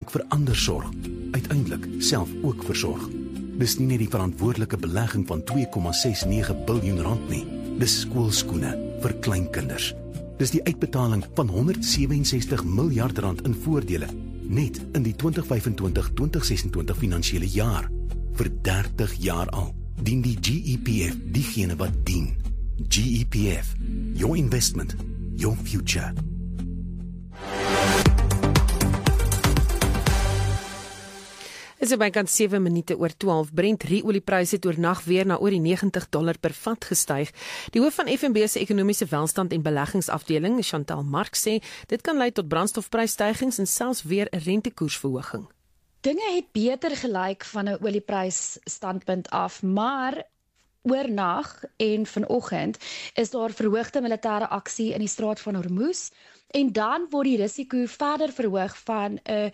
vir ander sorg, uiteindelik self ook versorg. Dis nie net die verantwoordelike belegging van R2,69 biljoen nie. Dis skoolskoene vir kleinkinders. Dis die uitbetaling van R167 miljard in voordele, net in die 2025-2026 finansiële jaar. Vir 30 jaar al dien die GEPF diegene wat dien. GEPF, your investment, your future. Is er bykans 7 minute oor 12. Brent oliepryse het oornag weer na oor die $90 per vat gestyg. Die hoof van FNB se ekonomiese welstand en beleggingsafdeling, Chantal Marx, sê dit kan lei tot brandstofprysstygings en selfs weer 'n rentekoersverhoging. Dinge het beter gelyk van 'n olieprys standpunt af, maar oornag en vanoggend is daar verhoogde militêre aksie in die straat van Hormuz en dan word die risiko verder verhoog van 'n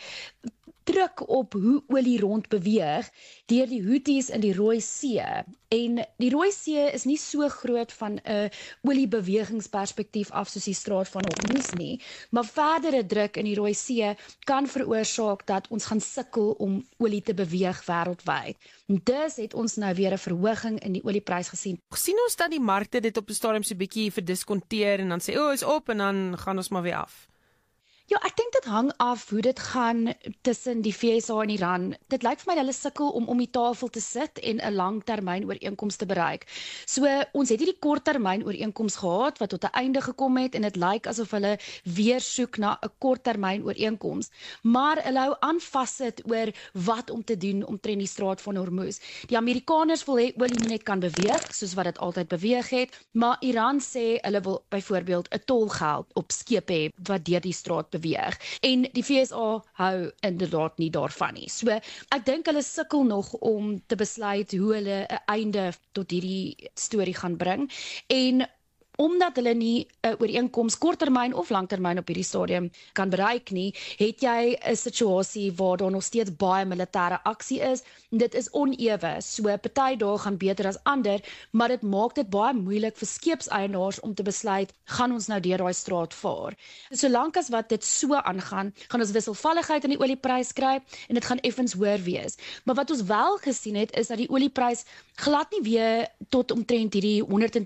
druk op hoe olie rond beweeg deur die Houthis in die Rooi See. En die Rooi See is nie so groot van 'n oliebewegingsperspektief af soos die straat van Hormuz nie, maar verdere druk in die Rooi See kan veroorsaak dat ons gaan sukkel om olie te beweeg wêreldwyd. Dus het ons nou weer 'n verhoging in die olieprys gesien. Sien ons dat die markte dit op 'n stadium so 'n bietjie verdiskonteer en dan sê, is op en dan gaan ons maar weer af? Ja, ek dink dit hang af hoe dit gaan tussen die VSA en Iran. Dit lyk vir my hulle sukkel om die tafel te sit en 'n langtermyn ooreenkoms te bereik. So ons het hierdie korttermyn ooreenkoms gehad wat tot 'n einde gekom het en dit lyk asof hulle weer soek na 'n korttermyn ooreenkoms. Maar hulle hou aan vassit oor wat om te doen omtrent die straat van Hormuz. Die Amerikaners wil hê olie moet net kan beweeg soos wat dit altyd beweeg het, maar Iran sê hulle wil byvoorbeeld 'n tolgeld op skepe hê wat deur die straat beweeg. En die VSA hou inderdaad nie daarvan nie. So ek dink hulle sukkel nog om te besluit hoe hulle 'n einde tot hierdie storie gaan bring. En omdat hulle nie 'n ooreenkoms korttermyn of langtermyn op hierdie stadium kan bereik nie, het jy 'n situasie waar daar nog steeds baie militêre aksie is. Dit is onewe, so party dae gaan beter as ander, maar dit maak dit baie moeilik vir skeepseienaars om te besluit, gaan ons nou deur daai straat vaar. Solank as wat dit so aangaan, gaan ons wisselvalligheid in die olieprys kry en dit gaan effens hoër wees. Maar wat ons wel gesien het, is dat die olieprys glad nie weer tot omtrent hierdie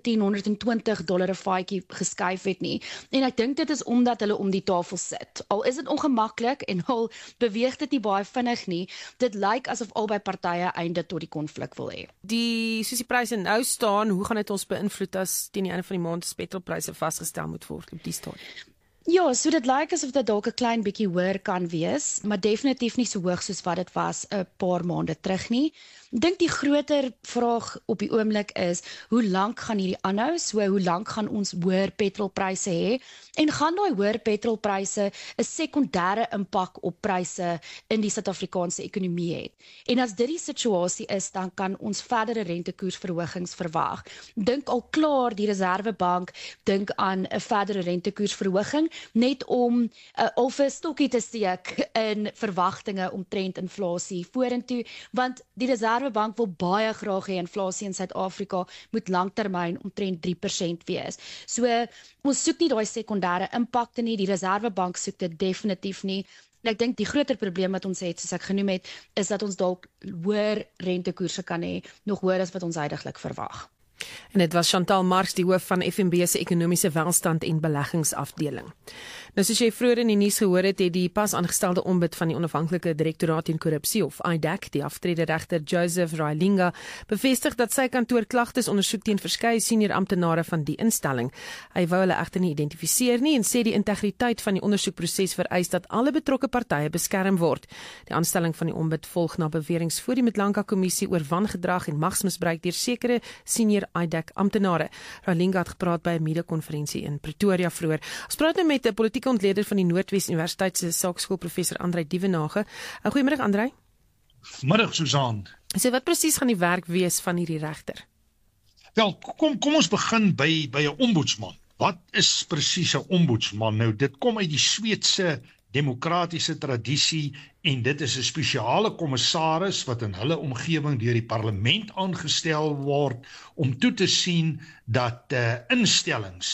$110-120 'n vaatjie geskuif het nie. En ek dink dit is omdat hulle om die tafel sit. Al is dit ongemaklik en al beweeg dit nie baie vinnig nie, dit lyk asof albei partye einde tot die konflik wil hê. Soos die pryse nou staan, hoe gaan dit ons beïnvloed as teen die einde van die maand petrolpryse vasgestel moet word op die stadium? Ja, so dit lyk asof dit dalk 'n klein bietjie hoër kan wees, maar definitief nie so hoog soos wat dit was 'n paar maande terug nie. Ek dink die groter vraag op die oomblik is, hoe lank gaan hierdie aanhou? So hoe lank gaan ons hoër petrolpryse hê? En gaan daai hoër petrolpryse 'n sekondêre impak op pryse in die Suid-Afrikaanse ekonomie hê? En as dit die situasie is, dan kan ons verdere rentekoersverhogings verwag. Dink al klaar die Reserwebank dink aan 'n verdere rentekoersverhoging, net om al 'n stokkie te steek in verwagtinge omtrent inflasie vorentoe, want die Reserwebank wil baie graag hê inflasie in Suid-Afrika moet langtermyn omtrent 3% wees. So ons soek nie daai sekondêre impakte nie, die Reserwebank soek dit definitief nie. En ek dink die groter probleem wat ons het, soos ek genoem het, is dat ons dalk hoër rentekoerse kan hê, nog hoër as wat ons huidiglik verwag. En dit was Chantal Marx, die hoof van FNB se ekonomiese welstand en beleggingsafdeling. Nou soos jy vroeër in die nuus gehoor het, het die pas aangestelde ombud van die onafhanklike direktoraat teen korrupsie of IDAC, die aftrede regter Joseph Railinga, bevestig dat sy kantoor klagtes ondersoek teen verskeie senior amptenare van die instelling. Hy wou hulle egter nie identifiseer nie en sê die integriteit van die ondersoekproses vereis dat alle betrokke partye beskerm word. Die aanstelling van die ombud volg na beweringe voor die Mtlanga-kommissie oor wangedrag en magsmisbruik deur sekere senior IDAC amptenare. Railinga het gepraat by 'n media-konferensie in Pretoria vroeër. Ons praat nou met 'n politieke ontleder van die Noordwes Universiteit se Sakeskool professor Andrei Dievenage. Goeiemiddag Andrei. Middag Susan. So wat presies gaan die werk wees van hierdie regter? Wel, kom ons begin by 'n ombudsman. Wat is presies 'n ombudsman? Nou dit kom uit die Sweedse demokratiese tradisie en dit is 'n spesiale kommissaris wat in hulle omgewing deur die parlement aangestel word om toe te sien dat instellings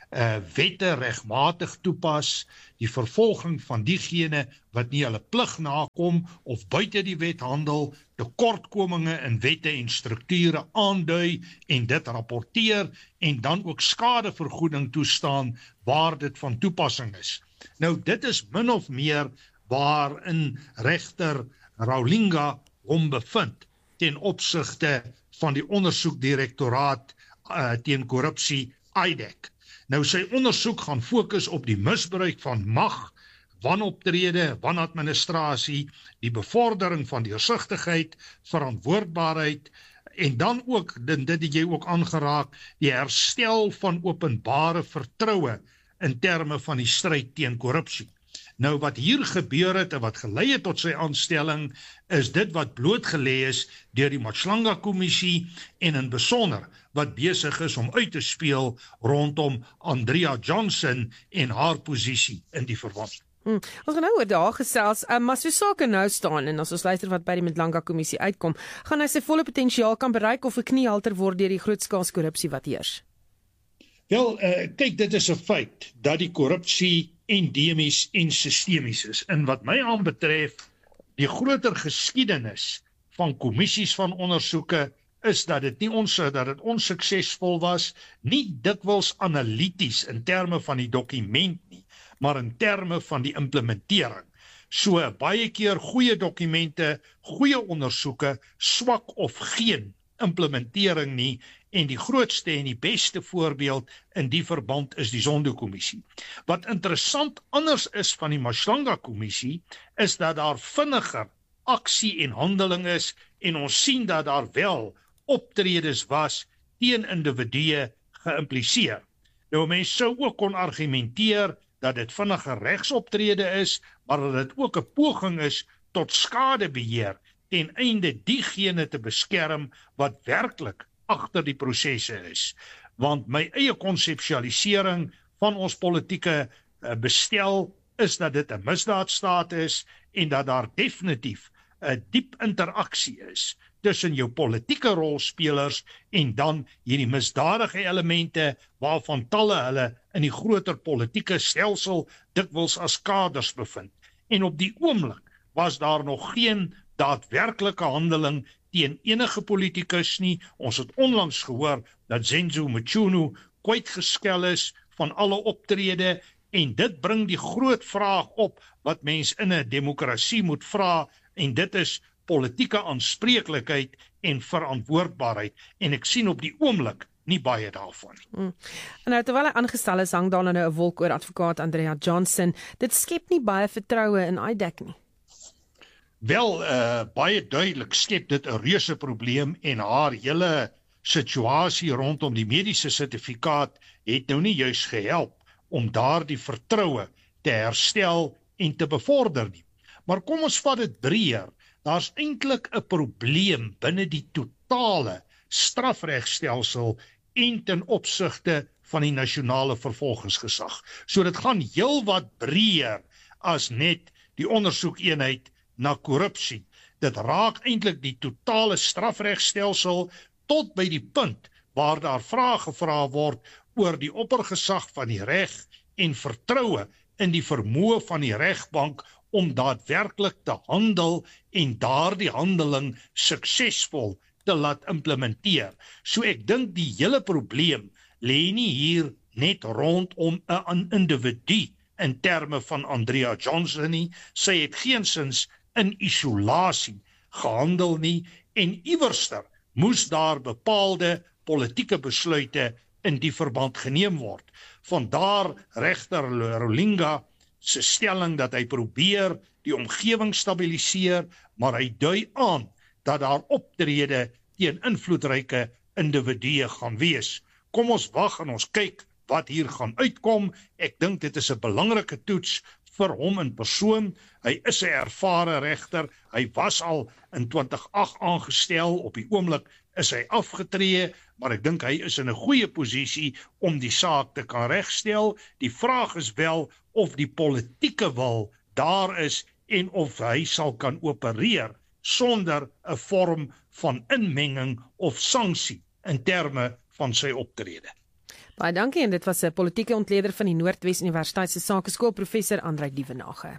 wette regmatig toepas, die vervolging van diegene wat nie hulle plig nakom of buite die wet handel, tekortkominge in wette en strukture aandui en dit rapporteer en dan ook skadevergoeding toestaan waar dit van toepassing is. Nou dit is min of meer waarin regter Raulinga hom bevind ten opsigte van die ondersoekdirektoraat teen korrupsie IDEC. Nou sy ondersoek gaan fokus op die misbruik van mag, wanoptrede, wanadministrasie, die bevordering van deursigtigheid, verantwoordbaarheid en dan ook, dit het jy ook aangeraak, die herstel van openbare vertroue in terme van die stryd teen korrupsie. Nou wat hier gebeur het en wat gelei het tot sy aanstelling is dit wat blootgelê is deur die Matslanga kommissie en in besonder wat besig is om uit te speel rondom Andrea Johnson en haar posisie in die verband. Ons gaan nou oor daar gesels, maar so sake nou staan en as ons luister wat by die Matslanga kommissie uitkom, gaan hy sy volle potensiaal kan bereik of 'n kniehalter word deur die grootskaalse korrupsie wat heers? Wel, kyk, dit is 'n feit dat die korrupsie endemies en sistemies is. En wat my aanbetref, die groter geskiedenis van kommissies van ondersoeke is dat dit onsuksesvol was, nie dikwels analities in terme van die dokument nie, maar in terme van die implementering. So baie keer goeie dokumente, goeie ondersoeke, swak of geen implementering nie, en die grootste en die beste voorbeeld in die verband is die Zondo-kommissie. Wat interessant anders is van die Matslanga-kommissie, is dat daar vinniger aksie en handeling is, en ons sien dat daar wel optredes was teen individue geïmpliseer. Nou, mens sou ook kon argumenteer dat dit vinniger regsoptrede is, maar dat dit ook 'n poging is tot skadebeheer ten einde diegene te beskerm wat werklik agter die prosesse is. Want my eie konseptualisering van ons politieke bestel is dat dit 'n misdaadstaat is en dat daar definitief 'n diep interaksie is tussen jou politieke rolspelers en dan hierdie misdadige elemente waarvan talle hulle in die groter politieke stelsel dikwels as kaders bevind. En op die oomblik was daar nog geen daadwerklike handeling teen enige politikus nie. Ons het onlangs gehoor dat Zenzo Mchunu kwytgeskel is van alle optrede en dit bring die groot vraag op wat mens in 'n demokrasie moet vra en dit is politieke aanspreeklikheid en verantwoordbaarheid en ek sien op die oomblik nie baie daarvan nie. En nou terwyl hy aangestel is, hang daar nou 'n wolk oor advokaat Andrea Johnson. Dit skep nie baie vertroue in IDEC nie. Wel, baie duidelik skep dit 'n reuse probleem en haar hele situasie rondom die mediese sertifikaat het nou nie juis gehelp om daardie vertroue te herstel en te bevorder nie. Maar kom ons vat dit breër. Daar's eintlik 'n probleem binne die totale strafregstelsel en ten opsigte van die nasionale vervolgingsgesag. So dit gaan heelwat breër as net die ondersoekeenheid na korrupsie. Dit raak eintlik die totale strafregstelsel tot by die punt waar daar vrae gevra word oor die oppergesag van die reg en vertroue in die vermoë van die regbank om daadwerklik te handel en daardie handeling suksesvol te laat implementeer. So ek dink die hele probleem lê nie hier net rondom 'n individu in terme van Andrea Johnson nie. Sy het geensins in isolasie gehandel nie en iewerster moes daar bepaalde politieke besluite in die verband geneem word. Vandaar regter Raulinga se stelling dat hy probeer die omgewing stabiliseer, maar hy dui aan dat daar optrede teen invloedryke individue gaan wees. Kom ons wag en ons kyk wat hier gaan uitkom. Ek dink dit is 'n belangrike toets vir hom in persoon. Hy is 'n ervare regter. Hy was al in 2008 aangestel. Op die oomblik is hy afgetree, maar ek dink hy is in 'n goeie posisie om die saak te kan regstel. Die vraag is wel of die politieke wil daar is en of hy sal kan opereer sonder 'n vorm van inmenging of sanksie in terme van sy optrede. Baie dankie en dit was 'n politieke ontleder van die Noordwes Universiteit se Sakeskool, professor Andrei Dievenage.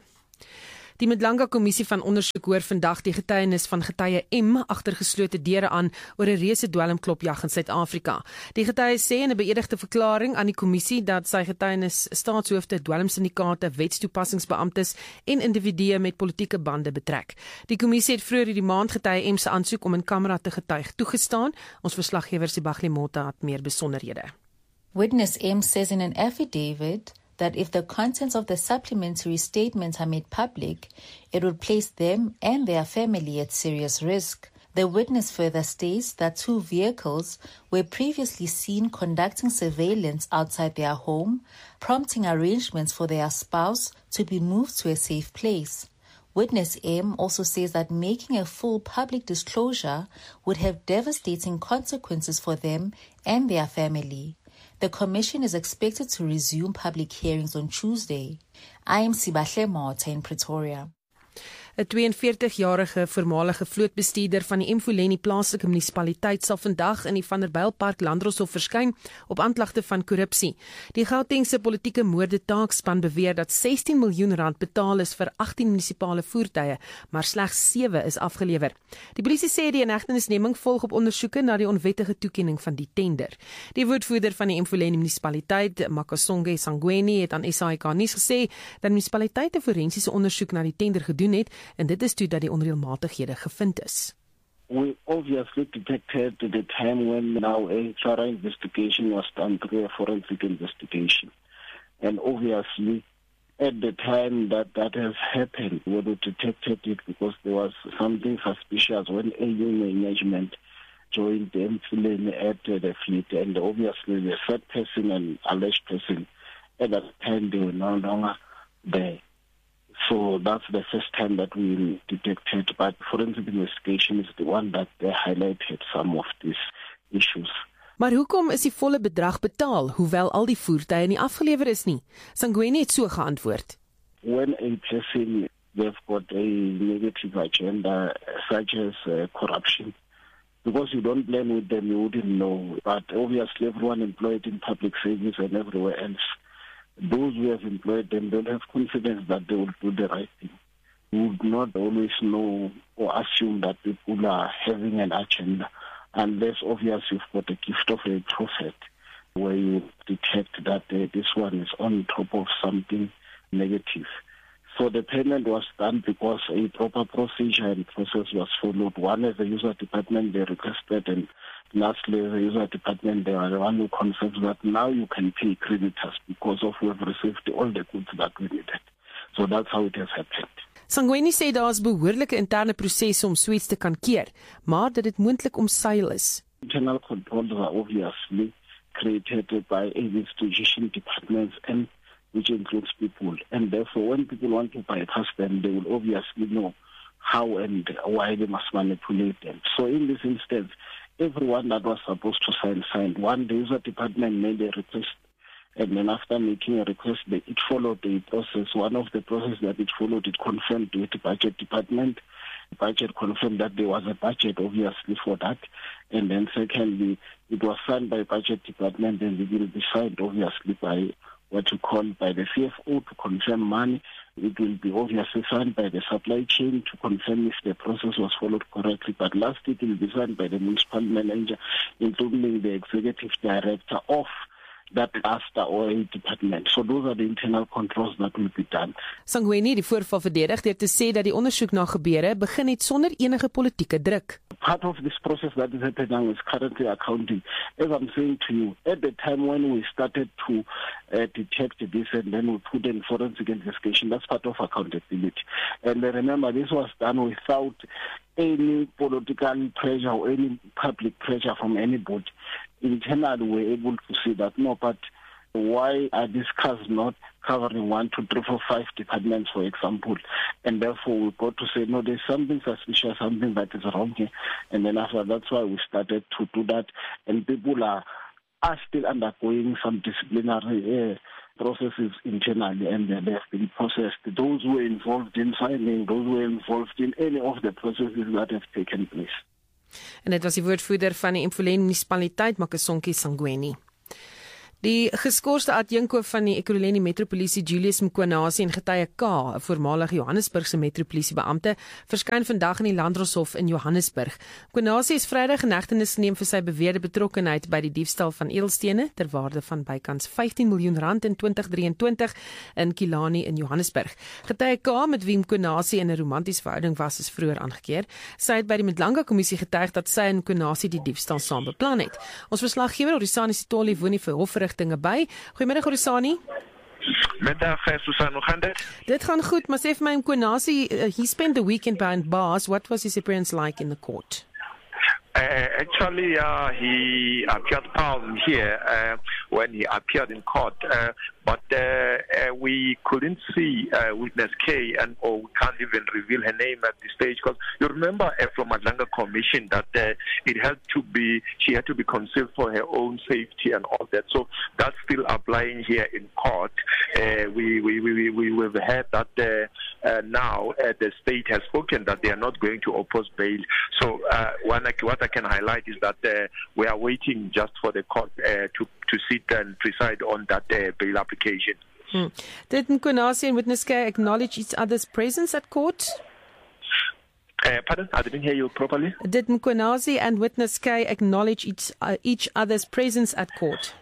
Die Mdlanga Kommissie van Ondersoek hoor vandag die getuienis van getuie M agter geslote deure aan oor 'n reuse dwelmklopjag in Suid-Afrika. Die getuie sê in 'n beëdigde verklaring aan die kommissie dat sy getuienis staatshoofde, dwelmsyndikaate, wetstoepassingsbeamptes en individue met politieke bande betrek. Die kommissie het vroeër hierdie maand getuie M se aansoek om in kamera te getuig toegestaan. Ons verslaggewer Sibagli Mota het meer besonderhede. Witness M says in an affidavit that if the contents of the supplementary statements are made public, it would place them and their family at serious risk. The witness further states that 2 vehicles were previously seen conducting surveillance outside their home, prompting arrangements for their spouse to be moved to a safe place. Witness M also says that making a full public disclosure would have devastating consequences for them and their family. The commission is expected to resume public hearings on Tuesday. I am Sibagli Mota in Pretoria. 'n 42-jarige voormalige vlootbestuurder van die Mfuleni plaaslike munisipaliteit sal vandag in die Vanderbijlpark Landdroshof verskyn op aanklagte van korrupsie. Die Gautengse politieke moorde taakspan beweer dat 16 miljoen rand betaal is vir 18 munisipale voertuie, maar slegs 7 is afgelewer. Die polisie sê die inhegtenisneming volg op ondersoeke na die onwettige toekenning van die tender. Die woordvoerder van die Mfuleni munisipaliteit, Makasonge Sangweni, het aan SAIK nuus gesê dat die munisipaliteit 'n forensiese ondersoek na die tender gedoen het, en dit is toe dat die onreëlmatighede gevind is. We obviously detected the time when now a thorough investigation was done through a forensic investigation. And obviously, at the time that has happened, we detected it because there was something suspicious when AU management joined the Mfuleni at the fleet. And obviously, the third person and alleged person, at that time, they were no longer there. So that's the first time that we detected, but forensic investigation is the one that highlighted some of these issues. Maar hoekom is die volle bedrag betaal, hoewel al die voertuie nie afgelewer is nie? Sangweni het so geantwoord. When a person, they've got a negative agenda, such as corruption, because you don't blend with them, you wouldn't know. But obviously everyone employed in public service and everywhere else, those who have employed them don't have confidence that they will do the right thing. You would not always know or assume that people are having an agenda, unless obviously you've got a gift of a prophet, where you detect that this one is on top of something negative. So the payment was done because a proper procedure and process was followed. One, as the user department, they requested, and lastly, the user department, they are the one who confirms that now you can pay creditors because of we've received all the goods that we needed. So that's how it has happened. Sangweni sê daar is behoorlike interne prosesse om suits te kan keer, maar dat dit moontlik omseil is. Internal controls are obviously created by institution departments, and which includes people. And therefore, when people want to bypass them, they will obviously know how and why they must manipulate them. So in this instance, everyone that was supposed to sign signed. One, the user department made a request, and then after making a request, it followed the process. One of the processes that it followed, it confirmed with the budget department. The budget confirmed that there was a budget, obviously, for that. And then secondly, it was signed by budget department, and it will be signed, obviously, by what you call by the CFO to confirm money. It will be obviously signed by the supply chain to confirm if the process was followed correctly. But last, it will be signed by the municipal manager, including the executive director of that cluster or a department. So those are the internal controls that will be done. Sangweni die voorval verdedig deur te sê dat die ondersoek na gebeure begin het sonder enige politieke druk. Part of this process that is happening is currently accounting. As I'm saying to you, at the time when we started to detect this and then we put in forensic investigation, that's part of accountability. And remember, this was done without any political pressure or any public pressure from anybody. Internally, we're able to see that, no, but why are these cars not covering 1, 2, 3, 4, 5 departments, for example? And therefore, we got to say, no, there's something suspicious, something that is wrong here. And then after that's why we started to do that. And people are still undergoing some disciplinary processes internally, and they have been processed. Those who were involved in signing, those who were involved in any of the processes that have taken place. En dit was die woordvoerder van die Mfuleni munisipaliteit, Makasonke Sangweni. Die geskorste adjunkhoof van die Ekurhuleni Metropolisie Julius Mkhwanazi en getuie K, 'n voormalige Johannesburgse Metropolisie beampte, verskyn vandag in die Landdroshof in Johannesburg. Mkhwanazi is Vrydag in hegtenis geneem vir sy beweerde betrokkenheid by die diefstal van edelstene ter waarde van bykans R15 miljoen in 2023 in Killarney in Johannesburg. Getuie K, met wie Mkhwanazi in 'n romantiese verhouding was, is vroeër aangekeer. Sy het by die Mdlanga kommissie getuig dat sy en Mkhwanazi die diefstal saam beplan het. Ons verslaggewer Orisani Sitoli woon vir hofverrigtinge by. Goeiemiddag Orisani. Middag Susan, hoe gaan dit? Dit gaan goed, maar sê vir my Mkhwanazi, he spent the weekend behind bars. What was his appearance like in the court? Actually, he appeared calm here when he appeared in court, but we couldn't see witness K, and we can't even reveal her name at this stage, because you remember from Mdlanga Commission that she had to be concealed for her own safety and all that. So that's still applying here in court. We've heard that now the state has spoken that they are not going to oppose bail. So what I can highlight is that we are waiting just for the court to sit and preside on that bail application. Did Mkhwanazi and witness K acknowledge each other's presence at court? Pardon? I didn't hear you properly. Did Mkhwanazi and witness K acknowledge each other's presence at court?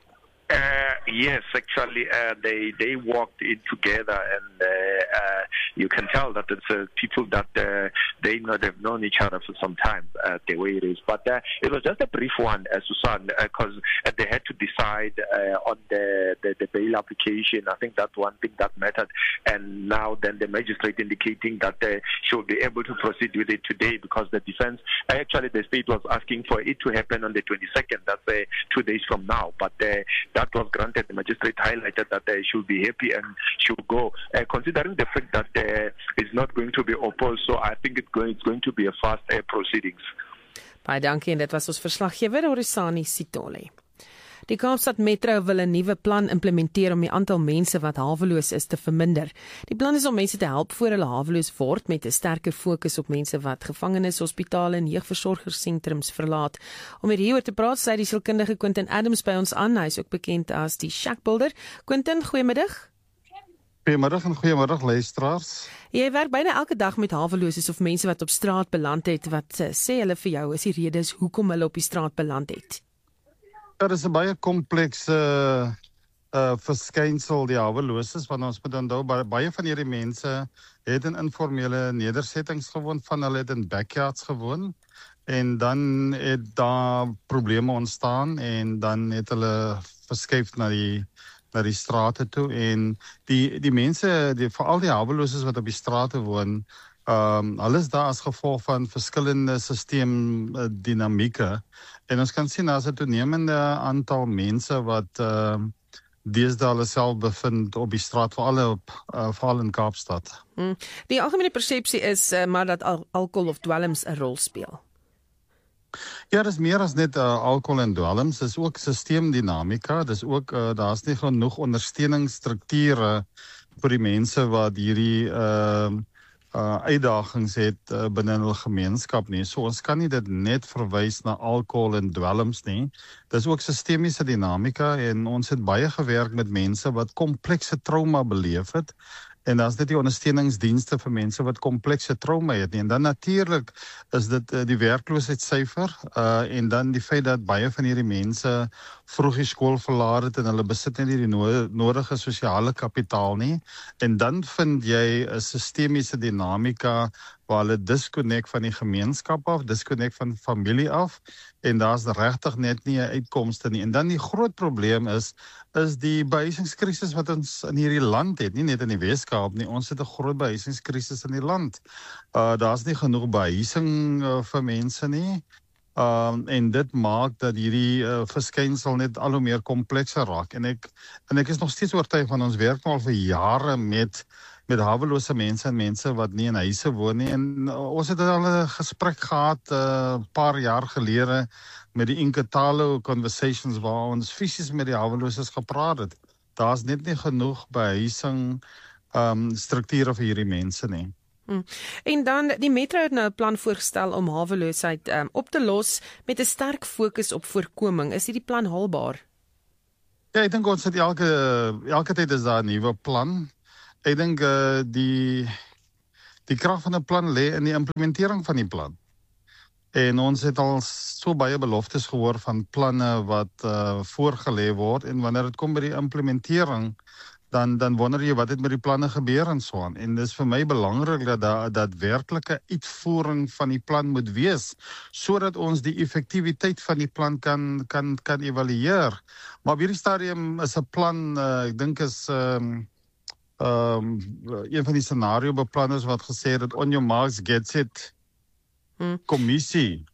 Yes, actually, they walked in together, and you can tell that it's people that they've known each other for some time, the way it is. But it was just a brief one, Susan, because they had to decide on the bail application. I think that's one thing that mattered. And now then the magistrate indicating that she will be able to proceed with it today, because the defense, actually the state was asking for it to happen on the 22nd, that's 2 days from now. But that was granted. The magistrate highlighted that she will be happy and she will go. Considering the fact that it's not going to be opposed, so I think it's going to be a fast proceedings. Baie dankie, en dit was ons verslaggewer Orisani Sitoli. Die Kaapstad Metro wil 'n nuwe plan implementeer om die aantal mense wat haweloos is te verminder. Die plan is om mense te help voor hulle haweloos word, met 'n sterker fokus op mense wat gevangenes, hospitale en jeugversorgersentrums verlaat. Om hieroor te praat, sê die sielkundige Quentin Adams by ons aan. Hy is ook bekend as die Shack Builder. Quentin, goeiemiddag. Goeiemiddag en goeiemiddag luisteraars. Jy werk byna elke dag met hawelooses of mense wat op straat beland het. Wat sê hulle vir jou is die redes hoekom hulle op die straat beland het? Dit is 'n baie komplekse verskynsel, die hawelooses, want ons moet onthou baie van hierdie mense het in informele nedersettings gewoon, van hulle het in backyards gewoon, en dan het daar probleme ontstaan en dan het hulle verskuif na die strate toe, en die mense, veral die hawelooses wat op die strate woon, hulle is daar as gevolg van verskillende systeemdinamieke, en ons kan sien as 'n toenemende aantal mense wat deesdae hulle self bevind op die straat, veral in Kaapstad. Die algemene persepsie is maar dat alkohol of dwelms 'n rol speel. Ja, dis meer as net alkohol en dwelms, dis ook systeemdinamika, dis ook daar's nie genoeg ondersteuningsstrukture vir die mense wat hierdie uitdagings het binne hul gemeenskap nie. So ons kan nie dit net verwys na alkohol en dwelms nie. Dis ook sistemiese dinamika, en ons het baie gewerk met mense wat komplekse trauma beleef het, en daar's net die ondersteuningsdienste vir mense wat komplekse trauma het nie. En dan natuurlik is dit die werkloosheidssyfer, en dan die feit dat baie van hierdie mense vroeg die skool verlaat het en hulle besit nie die nodige sosiale kapitaal nie. En dan vind jy 'n sistemiese dinamika waar hulle disconnect van die gemeenskap af, disconnect van familie af, en daar's regtig net nie 'n uitkomste nie. En dan die groot probleem is die behuisingskrisis wat ons in hierdie land het, nie net in die Weskaap nie, ons het 'n groot behuisingskrisis in die land. Daar's nie genoeg behuising vir mense nie, en dit maak dat hierdie verskynsel net al hoe meer komplekser raak. En ek is nog steeds oortuig van ons werk al vir jare met hawelose mense en mense wat nie in huise woon nie. En ons het al 'n gesprek gehad 'n paar jaar gelede met die Inkatalo conversations waar ons fisies met die haweloses gepraat het. Daar's net nie genoeg behuising strukture vir hierdie mense nie. En dan die Metro het nou 'n plan voorgestel om haweloosheid op te los met 'n sterk fokus op voorkoming. Is hierdie plan haalbaar? Ja, ek dink ons het elke tyd is daar 'n nuwe plan. Ek dink die krag van 'n plan lê in die implementering van die plan. En ons het al so baie beloftes gehoor van planne wat voorgelê word, en wanneer dit kom by die implementering, dan wonder jy wat het met die planne gebeur en so aan. En dis vir my belangrik dat daar 'n daadwerklike uitvoering van die plan moet wees, sodat ons die effektiwiteit van die plan kan evalueer. Maar op hierdie stadium is 'n plan, ek dink is een van die scenario beplanners wat gesê het on your marks, get set kommissie.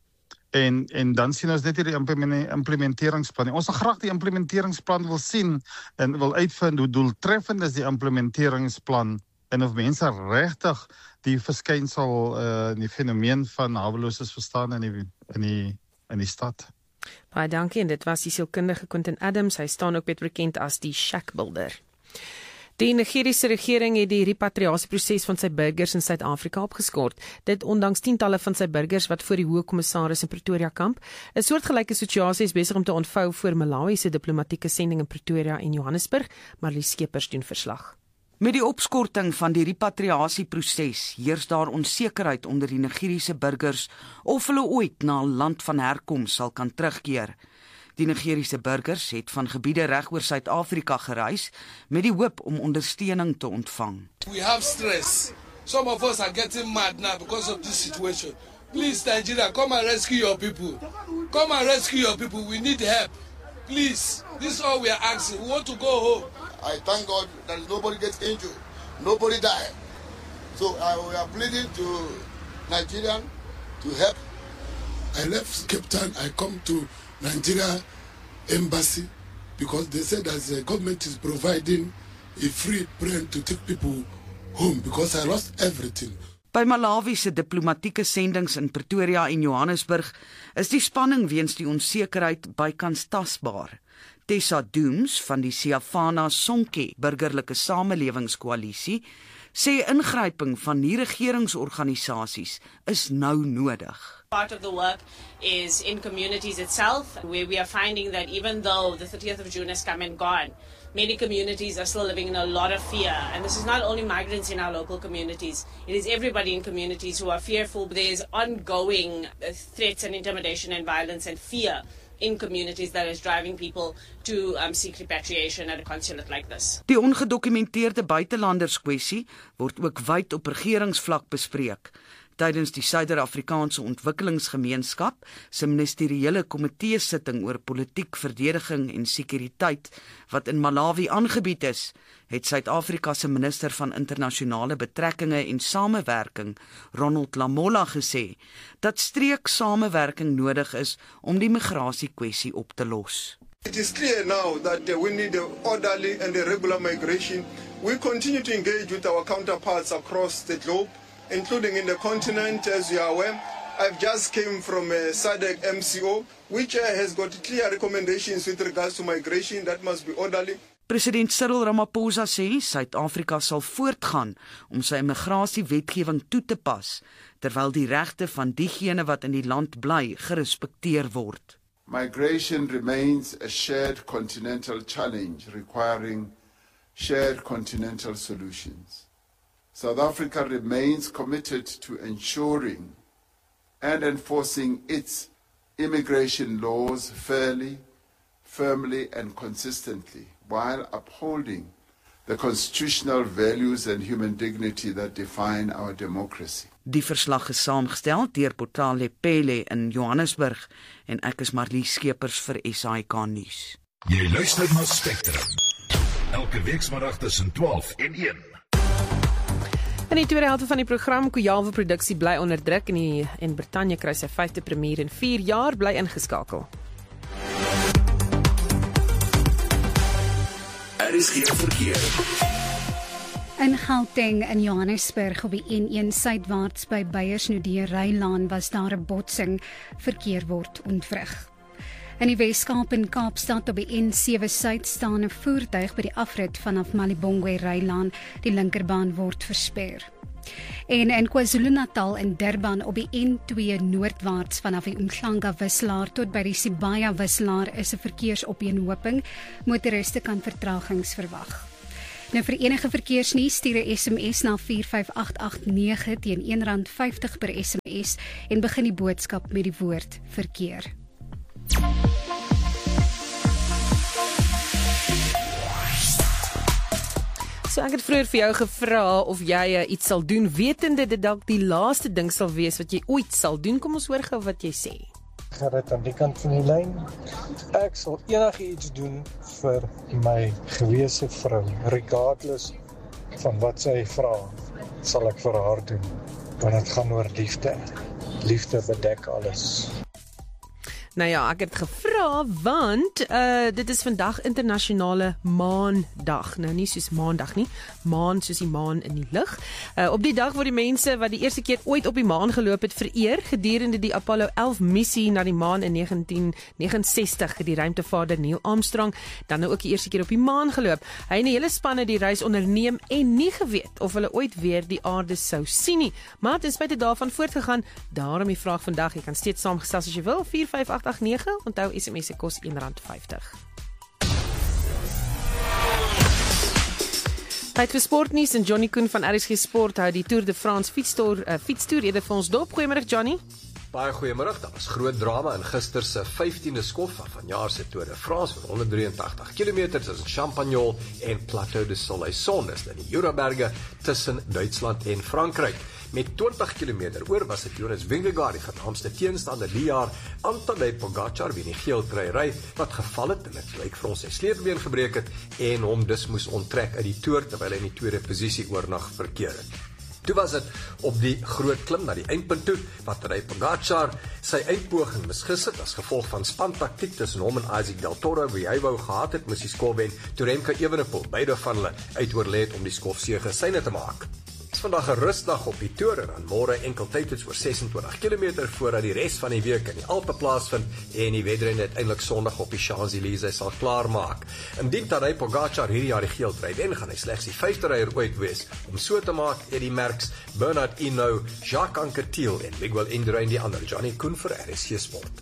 En dan sien ons net hier die implementeringsplan. Ons sal graag die implementeringsplan wil sien en wil uitvind hoe doeltreffend is die implementeringsplan en of mense regtig die verskynsel, die fenomeen van haweloses verstaan in die stad. Baie dankie, en dit was die sielkundige Quentin Adams. Hy staan ook bekend as die Shack Builder. Die Nigeriese regering het die repatriasieproses van sy burgers in Suid-Afrika opgeskort. Dit ondanks tientalle van sy burgers wat voor die Hoë Kommissaris in Pretoria kamp. 'n Soortgelyke situasie is besig om te ontvou voor Malawi se diplomatieke sending in Pretoria en Johannesburg, maar Lies Skeepers doen verslag. Met die opskorting van die repatriasieproses heers daar onsekerheid onder die Nigeriese burgers of hulle ooit na 'n land van herkoms sal kan terugkeer. Die Nigeriese burgers het van gebiede reg oor Suid-Afrika gereis met die hoop om ondersteuning te ontvang. We have stress. Some of us are getting mad now because of this situation. Please, Nigeria, come and rescue your people. Come and rescue your people. We need help. Please, this is all we are asking. We want to go home. I thank God that nobody gets injured. Nobody died. So we are pleading to Nigeria to help. I left Cape Town. I come to Nigeria embassy because they said that the government is providing a free plane to take people home because I lost everything. By Malawi se diplomatieke sendings in Pretoria en Johannesburg is die spanning weens die onsekerheid bykans tasbaar. Tessa Dooms van die Siafana Sonke burgerlike samelewingskoalisie sê ingryping van nie regeringsorganisasies is nou nodig. Part of the work is in communities itself, where we are finding that even though the 30th of June has come and gone, many communities are still living in a lot of fear. And this is not only migrants in our local communities, it is everybody in communities who are fearful. There's ongoing threats and intimidation and violence and fear in communities that is driving people to seek repatriation at a consulate like this. Die ongedokumenteerde buitelanderskwessie word ook wyd op regeringsvlak bespreek. Tydens die Suider-Afrikaanse Ontwikkelingsgemeenskap se ministeriële komitee sitting oor politiek, verdediging en sekuriteit wat in Malawi aangebied is, het Suid-Afrika se minister van internasionale betrekkinge en samewerking, Ronald Lamola, gesê dat streeksamewerking nodig is om die migrasiekwessie op te los. It is clear now that we need the orderly and the regular migration. We continue to engage with our counterparts across the globe, including in the continent, as you are aware. I've just came from SADC MCO, which has got clear recommendations with regards to migration that must be orderly. President Cyril Ramaphosa sê Suid-Afrika sal voortgaan om sy immigrasiewetgewing toe te pas, terwyl die regte van diegene wat in die land bly gerespekteer word. Migration remains a shared continental challenge requiring shared continental solutions. South Africa remains committed to ensuring and enforcing its immigration laws fairly, firmly and consistently, while upholding the constitutional values and human dignity that define our democracy. Die verslag is saamgestel deur Portale Pele in Johannesburg en ek is Marlies Skeepers vir SAK nuus. Jy luister na Spectrum. Elke weekmiddag tussen 12 en 1. In die tweede helfte van die program, Kojalwe produksie bly onder druk en Brittanje kry sy 5de premier in 4 jaar, bly ingeskakel. Is geen verkeer. In Gauteng in Johannesburg op die N1 suidwaarts by Beyersnodie Rylaan was daar 'n botsing, verkeer word ontwrig. In die Weskaap en Kaapstad op die N7 suid staan 'n voertuig by die afrit vanaf Malibongwe Rylaan, die linkerbaan word versper. En in KwaZulu-Natal en Durban op die N2 noordwaarts vanaf die Umhlanga wisselaar tot by die Sibaya wisselaar is 'n verkeersopeenhoping. Motoriste kan vertragings verwag. Nou vir enige verkeersnuus stuur 'n SMS na 45889 teen R1.50 per SMS en begin die boodskap met die woord verkeer. So ek het vroeër vir jou gevra of jy iets sal doen, wetende dit dalk die laaste ding sal wees wat jy ooit sal doen. Kom ons hoor gou wat jy sê. Gerrit aan die kant van die lyn. Ek sal enigiets doen vir my gewese vrou, regardless van wat sy vra, sal ek vir haar doen. Want dit gaan oor liefde. Liefde bedek alles. Nou ja, ek het gevra want dit is vandag internasionale maandag. Nou nie soos maandag nie, maan soos die maan in die lug. Op die dag word die mense wat die eerste keer ooit op die maan geloop het vereer gedurende die Apollo 11 missie na die maan in 1969 het die ruimtevaarder Neil Armstrong dan nou ook die eerste keer op die maan geloop. Hy en die hele span het die reis onderneem en nie geweet of hulle ooit weer die aarde sou sien nie. Maar ten spyte daarvan voortgegaan. Daarom die vraag vandag, jy kan steeds saamgestel as jy wil, 45889, onthou SMS se kos R1.50. Tyd vir sportnuus en Johnny Koen van RSG Sport hou die Tour de France fietstoer eerder vir ons dop. Goeiemôre Johnny. Baie goeiemôre. Daar was groot drama in gister se 15de skof van vanjaar se Tour de France van 183 km tussen Champagnol en Plateau de Soleil-Son in die Juraberge tussen Duitsland en Frankryk. Met 20 km oor was dit Jonas Vingegaard die vernaamste teenstander die jaar aan Tadej Pogačar wie die geel trui ry wat geval het en dit lyk vir ons sy sleutelbeen gebreek het en hom dus moes onttrek uit die Tour terwyl hy in die tweede posisie oornag verkeer het. Toe was dit op die groot klim na die eindpunt toe, wat Tadej Pogačar sy eindpoging misgis het as gevolg van spantaktiek tussen hom en Isaac Del Toro wie hy wou gehad het, moes die skof wen, toe Remco Evenepoel beide van hulle uitoorlê het om die skofsege syne te maak. Het is vandag 'n rustdag op die Tour en dan môre enkel tydtoets oor 26 km voordat die res van die week in die Alpe plaasvind en die wedren uiteindelik Sondag op die Champs-Élysées sal klaarmaak. Indien Tadej Pogačar hierdie jaar die geel trui wen, gaan hy slegs die 5de ryer ooit wees om so te maak Eddie Merckx, Bernard Hinault, Jacques Anquetil en Miguel Indurain die ander. Johnny Koen vir RSG Sport.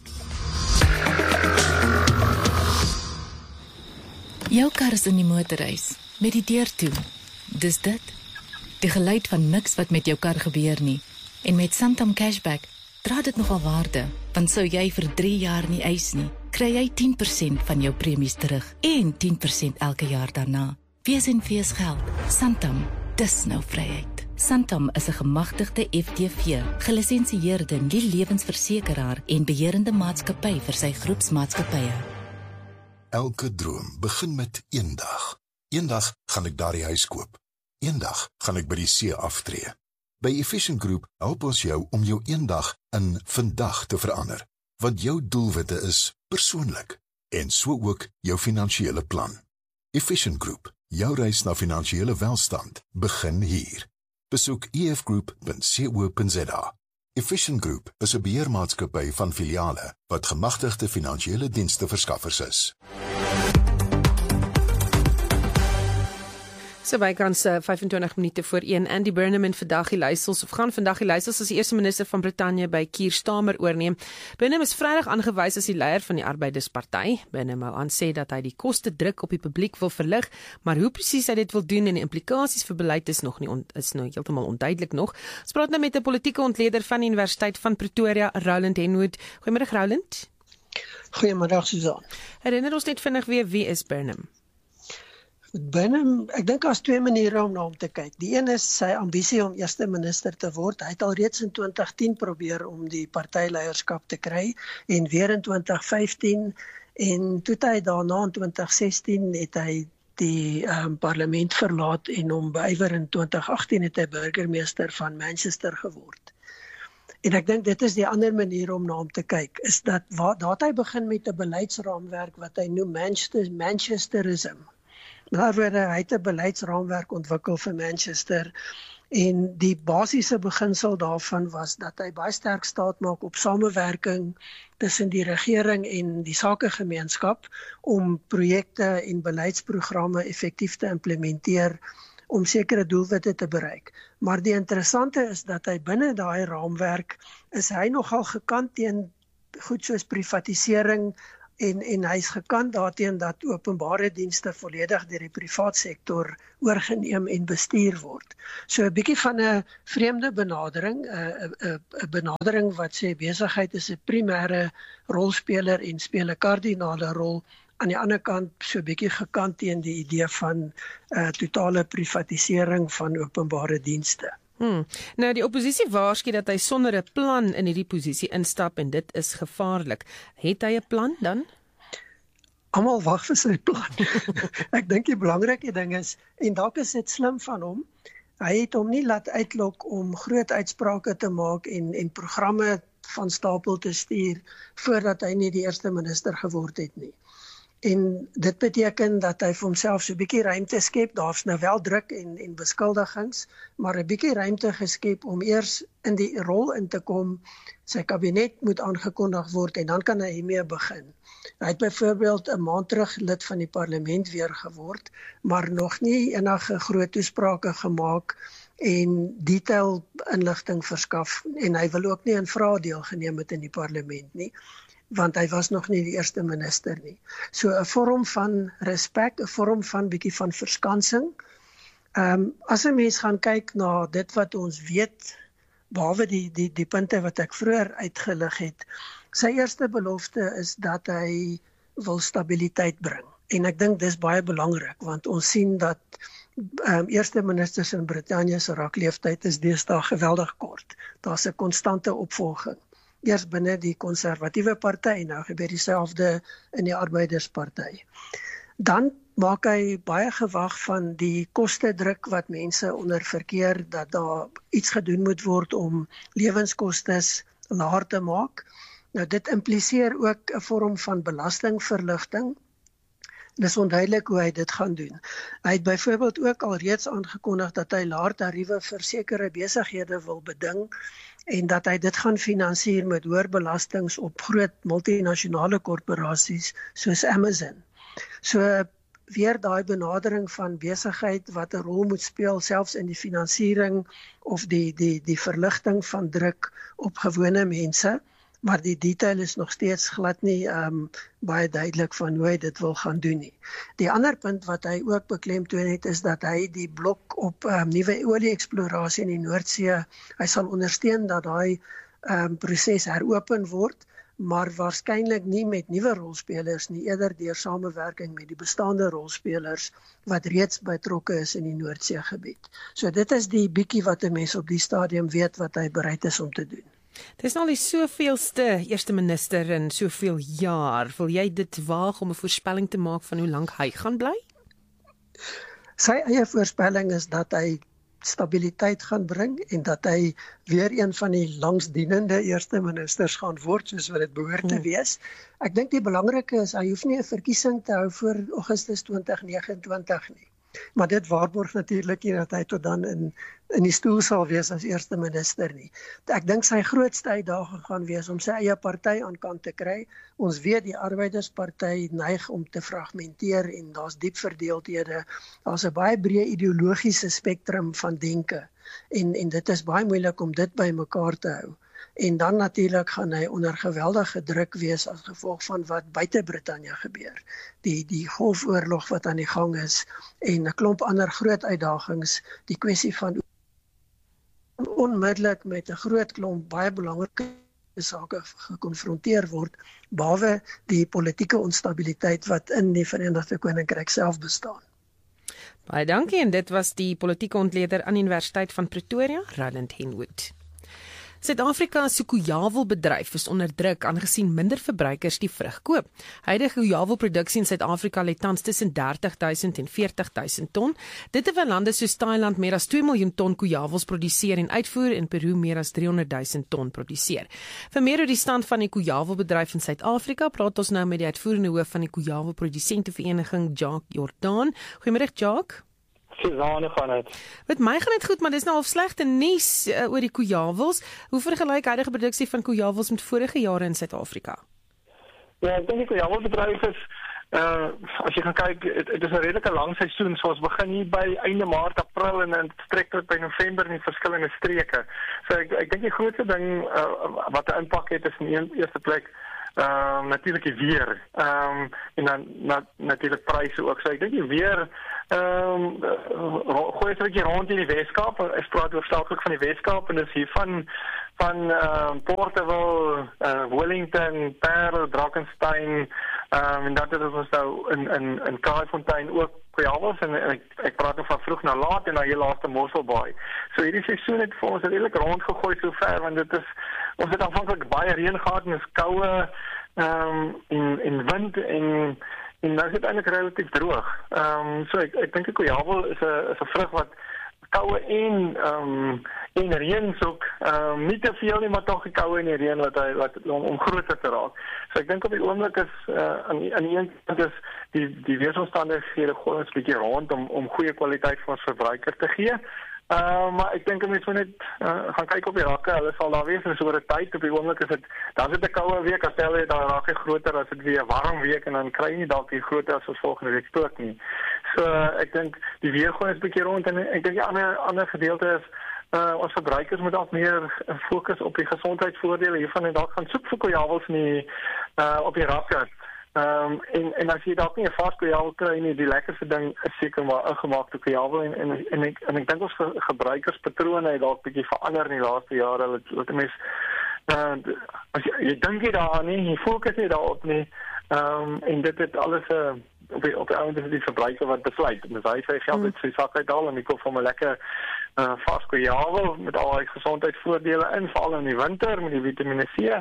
Jou kar is in die motorhuis met die deur toe. Dis dit. Die geluid van niks wat met jou kar gebeur nie. En met Santam Cashback dra dit nogal waarde, want sou jy vir 3 jaar nie eis nie, kry jy 10% van jou premies terug en 10% elke jaar daarna. Wees en wees geld. Santam, dis nou vryheid. Santam is 'n gemagtigde FTV, gelisensieerde nie-lewensversekeraar en beheerende maatskappy vir sy groepsmaatskappye. Elke droom begin met eendag. Eendag gaan ek daardie huis koop. Eendag gaan ek by die see aftree. By Efficient Group help ons jou om jou eendag in vandag te verander, want jou doelwitte is persoonlik en so ook jou finansiële plan. Efficient Group, jou reis na finansiële welstand begin hier. Besoek efgroup.co.za. Efficient Group is 'n beheermaatskappy van filiale wat gemagtigde finansiële diensteverskaffers is. So bykans 25 minute voor 1. Andy Burnham vandag die leiersels of gaan vandag die leiersels as die eerste minister van Brittanje by Keir Starmer oorneem. Burnham is Vrydag aangewys as die leier van die Arbeidersparty. Burnham wou aansê dat hy die koste druk op die publiek wil verlig, maar hoe presies hy dit wil doen en die implikasies vir beleid is nog heeltemal onduidelik nog. Ons praat nou met 'n politieke ontleder van die Universiteit van Pretoria, Roland Henwood. Goeiemôre Roland. Goeiemôre Susan. Herinner ons net vinnig weer wie is Burnham? Burnham, ek dink daar's 2 maniere om na hom te kyk. Die een is sy ambisie om eerste minister te word. Hy het al reeds in 2010 probeer om die partyleierskap te kry en weer in 2015 en toe hy daarna in 2016 het hy die parlement verlaat en hom beywer in 2018 het hy burgemeester van Manchester geword. En ek dink dit is die ander manier om na hom te kyk, is dat daar hy begin met 'n beleidsraamwerk wat hy noem Manchesterism. Met ander woorde, hy het 'n beleidsraamwerk ontwikkel vir Manchester en die basiese beginsel daarvan was dat hy baie sterk staat maak op samewerking tussen die regering en die sakegemeenskap om projekte en beleidsprogramme effektief te implementeer om sekere doelwitte te bereik. Maar die interessante is dat hy binne daai raamwerk is hy nogal gekant teen goed soos privatisering en hy's gekant daarteen dat openbare dienste volledig deur die privaat sektor oorgeneem en bestuur word. So 'n bietjie van 'n vreemde benadering, 'n benadering wat sê besigheid is 'n primêre rolspeler en speel 'n kardinale rol. Aan die ander kant so 'n bietjie gekant teen die idee van totale privatisering van openbare dienste. Nou die oppositie waarsku dat hy sonder 'n plan in hierdie posisie instap en dit is gevaarlik. Het hy 'n plan dan? Almal wag vir sy plan. Ek dink die belangrike ding is, en dalk is dit slim van hom, hy het hom nie laat uitlok om groot uitsprake te maak en programme van stapel te stuur voordat hy nie die eerste minister geword het nie. En dit beteken dat hy vir homself so 'n bietjie ruimte skep. Daar's nou wel druk en beskuldigings, maar 'n bietjie ruimte geskep om eers in die rol in te kom. Sy kabinet moet aangekondig word en dan kan hy hiermee begin. Hy het byvoorbeeld 'n maand terug lid van die parlement weer geword, maar nog nie enige groot toesprake gemaak en detail inligting verskaf en hy wil ook nie in vrae deelgeneem het in die parlement nie, want hy was nog nie die eerste minister nie. So 'n vorm van respek, 'n vorm van bietjie van verskansing. As 'n mens gaan kyk na dit wat ons weet, behalwe die punte wat ek vroeër uitgelig het, sy eerste belofte is dat hy wil stabiliteit bring. En ek dink dis baie belangrik, want ons sien dat eerste ministers in Brittanje se rakleeftyd is deesdae geweldig kort. Daar's 'n konstante opvolging. Eers binne die konservatiewe party en nou gebeur dieselfde in die arbeidersparty. Dan maak hy baie gewag van die kostedruk wat mense onder verkeer, dat daar iets gedoen moet word om lewenskostes laer te maak. Nou dit impliseer ook 'n vorm van belastingverligting. Dis onduidelik hoe hy dit gaan doen. Hy het byvoorbeeld ook al reeds aangekondig dat hy laer tariewe vir sekere besighede wil beding en dat hy dit gaan finansier met hoër belastings op groot multinasjonale korporasies soos Amazon. So weer daai benadering van besigheid wat 'n rol moet speel selfs in die finansiering of die verligting van druk op gewone mense, maar die detail is nog steeds glad nie baie duidelik van hoe hy dit wil gaan doen nie. Die ander punt wat hy ook beklemtoon het is dat hy die blok op nuwe olie-eksplorasie in die Noordsee, hy sal ondersteun dat daai proses heropen word, maar waarskynlik nie met nuwe rolspelers nie, eerder deur samewerking met die bestaande rolspelers wat reeds betrokke is in die Noordsee gebied. So dit is die bietjie wat 'n mens op die stadium weet wat hy bereid is om te doen. Dit is nou al die soveelste eerste minister in soveel jaar. Wil jy dit waag om 'n voorspelling te maak van hoe lank hy gaan bly? Sy eie voorspelling is dat hy stabiliteit gaan bring en dat hy weer een van die langsdienende eerste ministers gaan word soos wat dit behoort te wees. Ek dink die belangrike is hy hoef nie 'n verkiesing te hou voor Augustus 2029 nie. Maar dit waarborg natuurlik nie dat hy tot dan in die stoel sal wees as eerste minister nie. Ek dink sy grootste uitdaging gaan wees om sy eie party aan kant te kry. Ons weet die arbeidersparty neig om te fragmenteer en daar's diep verdeeldhede. Daar's 'n baie breë ideologiese spektrum van denke en dit is baie moeilik om dit bymekaar te hou. En dan natuurlik gaan hy onder geweldige druk wees as gevolg van wat buite Brittanje gebeur. Die golfoorlog wat aan die gang is en 'n klomp ander groot uitdagings, die kwessie van onmiddellik met 'n groot klomp baie belangrike sake gekonfronteer word, behalwe die politieke onstabiliteit wat in die Verenigde Koninkryk self bestaan. Baie dankie en dit was die politieke ontleder aan die Universiteit van Pretoria, Roland Henwood. Suid-Afrika se koejawelbedryf is onder druk aangesien minder verbruikers die vrug koop. Huidige koejawelproduksie in Suid-Afrika lê tans tussen 30,000 en 40,000 ton. Dit terwyl lande soos Thailand meer as 2 miljoen ton koejawels produseer en uitvoer en Peru meer as 300,000 ton produseer. Vir meer oor die stand van die koejawelbedryf in Suid-Afrika, praat ons nou met die uitvoerende hoof van die Koejawelprodusente Vereniging, Jacques Jordan. Goeiemôre Jacques. Suzanne gaan dit. Met my gaan dit goed, maar dis nou al slegte nuus oor die koejawels. Hoe vergelyk huidige produksie van koejawels met vorige jare in Suid-Afrika? Ja, ek dink die koejawelbedryf is as jy gaan kyk, dit is 'n redelike lang seisoen, so ons begin hier by einde Maart, April en dit strek tot by November in die verskillende streke. So ek dink die grootste ding wat 'n impak het is in die eerste plek natuurlik die weer. En dan natuurlik pryse ook. So ek dink die weer gooi 'n bietjie rond in die Weskaap. Ek praat hoofsaaklik van die Weskaap en dis hier van Porterville, Wellington, Parel, Drakensberg, en dan het ons nou in Kraaifontein ook Kuyavels en ek praat nou van vroeg na laat en na heel laaste Mosselbaai. So hierdie seisoen het vir ons redelik rondgegooi sover want ons het aanvanklik baie reën gehad en is koue en wind en nou is dit eintlik relatief droog. So ek dink Kuyavel is 'n vrug wat koue en reën ook nie te veel nie, maar tog die koue en die reën wat om groter te raak. So ek dink op die oomblik is aan die een kant is die weeromstandighede gooi ons 'n bietjie rond om goeie kwaliteit vir ons verbruiker te gee. Maar ek dink mense moet net gaan kyk op die rakke, hulle sal daar wees en so oor 'n tyd op die oomblik is dan is dit 'n koue week, as jy daar raak hy groter as dit weer 'n warm week en dan kry jy nie dalk die groter as ons volgende week ook nie. So ek dink die weer gooi ons 'n bietjie rond en ek dink die ander gedeelte is ons verbruikers moet dalk meer fokus op die gesondheidsvoordele hiervan en dalk gaan soek vir Kuyavels op die rakke. En as jy dalk nie 'n vars Kuyavel kry nie, die lekkerste ding is seker maar ingemaakte Kuyavel en ek dink ons gebruikerspatrone het dalk bietjie verander in die laaste jare. Laat mens as jy dink jy daaraan nie, jy fokus nie daarop nie. En dit het alles op die ouende is die verbruiker wat besluit. En hy sê geld uit sy sak uithaal en ek koop vir my lekker vars Kuyavel met al die gesondheidsvoordele in, veral in die winter met die Vitamine C.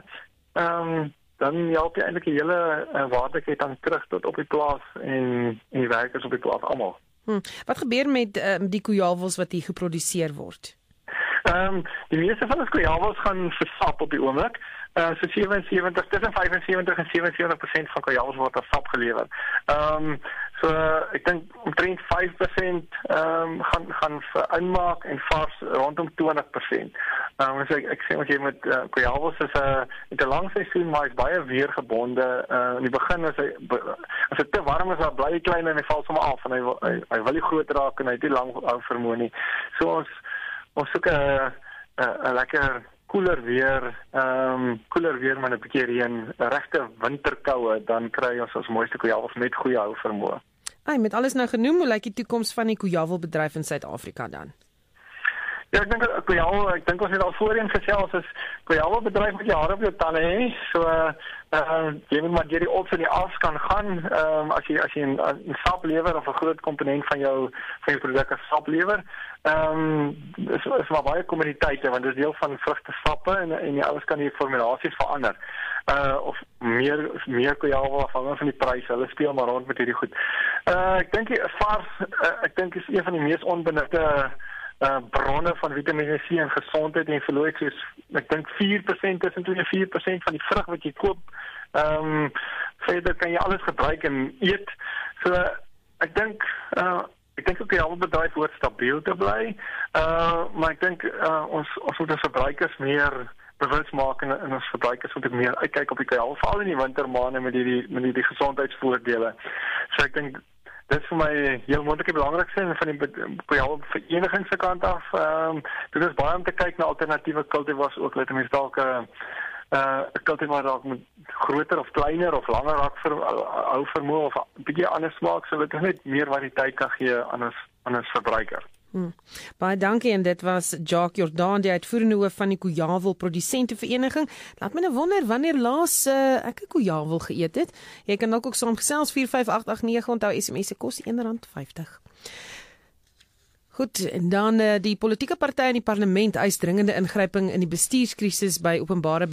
Dan help jy eintlik die hele waardeketting terug tot op die plaas en die werkers op die plaas almal. Wat gebeur met die Kuyavels wat hier geproduseer word? Die meeste van ons Kuyavels gaan versap op die oomblik. So 75, tussen 75 en 77% van Kuyavels word as sap gelewer. So ek dink omtrent 5% gaan vir inmaak en vars rondom 20%. So ek sê wat jy met Kuyavels is 'n lang seisoen, maar hy's baie weergebonde. In die begin as dit te warm is, dan bly hy klein en hy val sommer af en hy wil nie groot raak en hy het nie lank hou vermoë nie. So ons soek 'n lekker koeler weer met 'n bietjie reën, 'n regte winterkoue, dan kry ons mooiste Kuyavels met goeie hou vermoë. Met alles nou genoem, hoe lyk die toekoms van die Kuyavelbedryf in Suid-Afrika dan? Ja, ek dink ons het al voorheen gesels, is Kuyavelbedryf met jare op jou tande hê. So jy moet maar deur die ops en die afs kan gaan. As jy 'n sap lewer of 'n groot komponent van jou produk as sap lewer, is maar baie kommoditeite want dit is deel van vrugtesappe en die ouens kan die formulasies verander. Of meer Kuyavel afhangende van die pryse. Hulle speel maar rond met hierdie goed. Ek dink is een van die mees onbenutte bronne van Vitamine C en gesondheid en verlooi soos ek dink 4% tussen 2 en 4% van die vrug wat jy koop. Verder kan jy alles gebruik en eet. So ek dink ook die Kuyavelbedryf hoort stabiel te bly. Maar ek dink ons moet ons verbruikers meer bewus maak en ons verbruikers moet meer uitkyk op die Kuyavel, veral in die wintermaande met die gesondheidsvoordele. So ek dink dit is vir my heel moontlik die belangrikste van die Kuyavel vereniging se kant af. Dit is baie om te kyk na alternatiewe kultivars ook, let mense dalk 'n kultivar dalk met groter of kleiner of langer hou vermoë of 'n bietjie ander smaak, so dat dit net meer variëteit kan gee aan ons verbruiker. Baie dankie en dit was Jacques Jordan, die uitvoerende hoof van die Kuyavel Produsentevereniging. Laat my nou wonder wanneer laas ek 'n Kuyavel geëet het. Jy kan ook saamgesels 45889, onthou SMS se kos R1.50. Goed, en dan die politieke partye in die parlement eis dringende ingryping in die bestuurskrisis by die openbare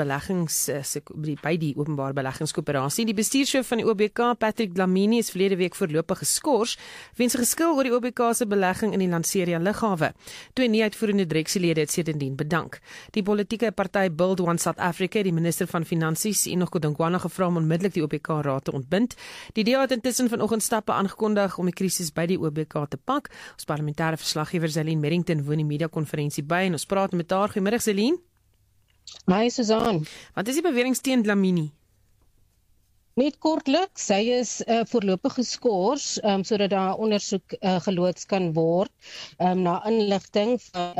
beleggingskoöperasie. Die bestuurshoof van die OBK, Patrick Dlamini, is verlede week voorlopig geskort weens 'n geskil oor die OBK se belegging in die Lanseria lughawe. 2 nie-uitvoerende direksielede het sedertdien bedank. Die politieke party Build One South Africa, die minister van Finansies, Enoch Godongwana, gevra om onmiddellik die OBK-raad te ontbind. Die DA het intussen vanoggend stappe aangekondig om die krisis by die OBK te pak. Ons parlementêre verslaggewer Zelene Merrington woon die media-konferensie by en ons praat met haar. Goeiemiddag Zelene. Hi Susan. Wat is die beweringe teen Dlamini? Net kortliks, sy is voorlopig geskort sodat daar ondersoek geloods kan word na inligting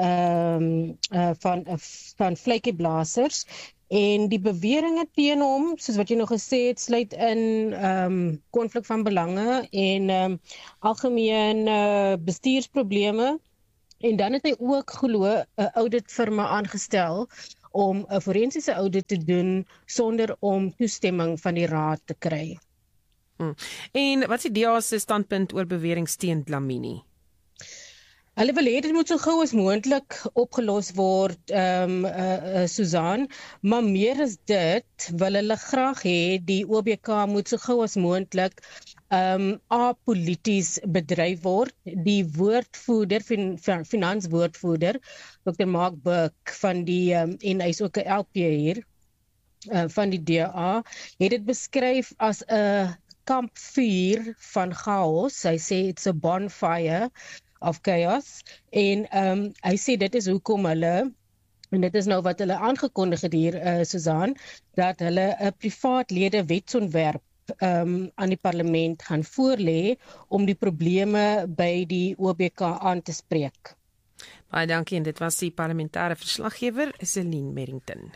van vletjieblassers. En die beweringe teen hom, soos wat jy nog gesê het, sluit in konflik van belange en algemeen bestuursprobleme. En dan het hy ook glo 'n auditfirma aangestel om 'n forensiese audit te doen sonder om toestemming van die raad te kry. En wat is die DA se standpunt oor beweringe teen Dlamini? Hulle wil hê dit moet so gou as moontlik opgelos word, Susan, maar meer as dit wil hulle graag hê die OBK moet so gou as moontlik apolities bedryf word. Die woordvoerder, finanswoordvoerder, Dr. Mark Burke van die, en hy is ook 'n LP hier, van die DA, het dit beskryf as 'n kampvuur van chaos. Hy sê it's a bonfire of chaos, en hy sê dit is hoekom hulle, en dit is nou wat hulle aangekondig het hier, Susan, dat hulle 'n privaatlede wetsontwerp aan die parlement gaan voorlê om die probleme by die OBK aan te spreek. Baie dankie, en dit was die parlementêre verslaggewer, Celine Merrington.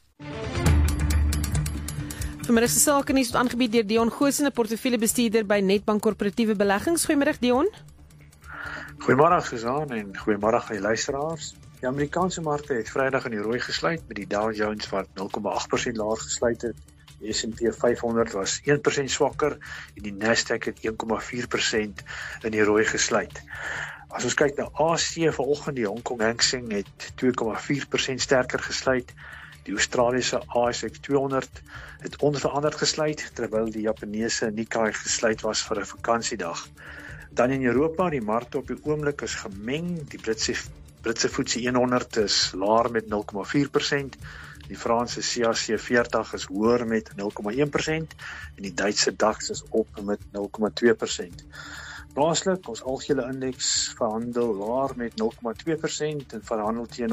Vanmiddag se sake nuus word aangebied deur Dion Goosen, 'n portefeuljebestuurder by Nedbank Korporatiewe Beleggings. Goeiemôre Dion. Goeiemôre Susan en goeiemôre aan die luisteraars. Die Amerikaanse markte het Vrydag in die rooi gesluit met die Dow Jones wat 0,8% laer gesluit het. Die S&P 500 was 1% swakker en die Nasdaq het 1,4% in die rooi gesluit. As ons kyk na Asië vanoggend, die Hong Kong Hang Seng het 2,4% sterker gesluit. Die Australiese ASX 200 het onveranderd gesluit terwyl die Japaneese Nikkei gesluit was vir 'n vakansiedag. Dan in Europa, die markte op die oomblik is gemeng. Die Britse FTSE 100 is laer met 0,4%. Die Franse CAC 40 is hoër met 0,1% en die Duitse DAX is op met 0,2%. Plaaslik, ons algehele indeks verhandel laer met 0,2% en verhandel teen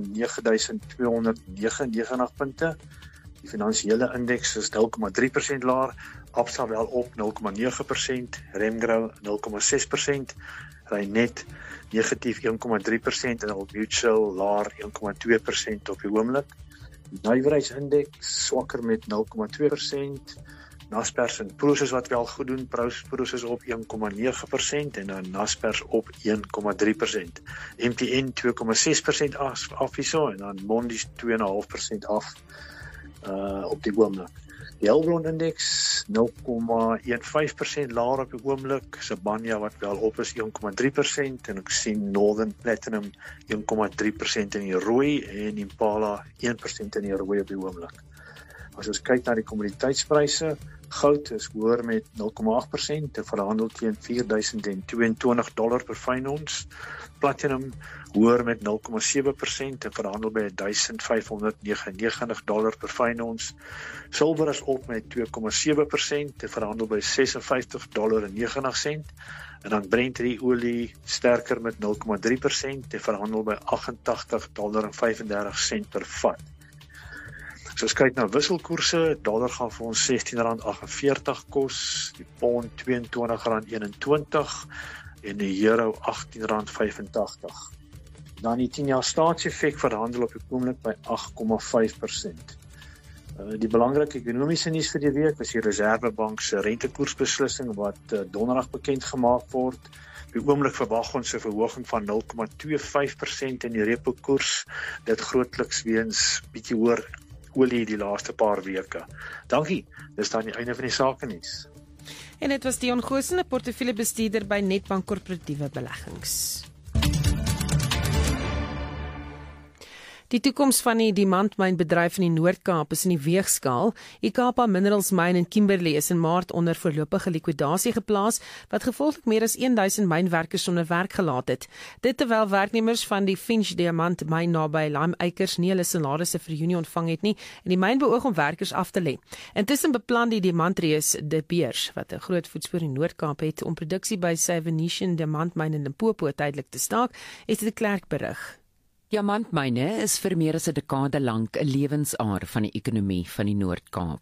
109.299 punte. Die finansiële indeks is 0,3% laer, Absa wel op 0,9%, Remgro 0,6%, Reinet negatief 1,3% en Old Mutual laer 1,2% op die oomblik. Die nywerheidsindeks swakker met 0,2%, Naspers en Prosus wat wel goed doen, Prosus op 1,9% en dan Naspers op 1,3%. MTN 2,6% af hierso en dan Mondis 2,5% af op die oomblik. Die Hulbron indeks 0,15% laer op die oomblik, Sibanya wat wel op is 1,3% en ek sien Northern Platinum 1,3% in die rooi en Impala 1% in die rooi op die oomblik. As ons kyk na die kommoditeitspryse, goud is hoër met 0,8% en verhandel teen $4,022 per fyn ons. Platinum hoër met 0,7% en verhandel by $1,599 per fyn ons. Silwer is op met 2,7% en verhandel by $56,90. En dan Brent olie sterker met 0,3% en verhandel by $88,35 per vat. So as kyk na wisselkoerse, dollar gaan vir ons R16,48 kos, die pond R22,21 en die euro R18,85. Dan die 10-jaar staatseffek verhandel op die oomblik by 8,5%. Die belangrike ekonomiese nuus vir die week was die Reservebank se rentekoersbeslissing wat donderdag bekend gemaak word. Op die oomblik verwag ons 'n verhoging van 0,25% in die repo koers, dit grootliks weens bietjie hoër olie die laaste paar weke. Dankie, dis dan die einde van die sake nuus. En dit was Dion Goosen, 'n portefeuljebestuurder by Nedbank Korporatiewe Beleggings. Die toekoms van die diamantmynbedryf in die Noord-Kaap is in die weegskaal. Ikapa Minerals Mine in Kimberley is in Maart onder voorlopige likwidasie geplaas, wat gevolglik meer as 1000 mynwerkers sonder werk gelaat het. Dit terwyl werknemers van die Finch diamantmyn naby Lime Acres nie hulle salarisse vir Junie ontvang het nie, en die myn beoog om werkers af te lê. Intussen beplan die diamantreus De Beers, wat 'n groot voetspoor in Noord-Kaap het, om produksie by sy Venetian diamantmyn in Limpopo tydelik te staak, het die Klerk berig. Diamantmyne is vir meer as 'n dekade lank 'n lewensaar van die ekonomie van die Noord-Kaap.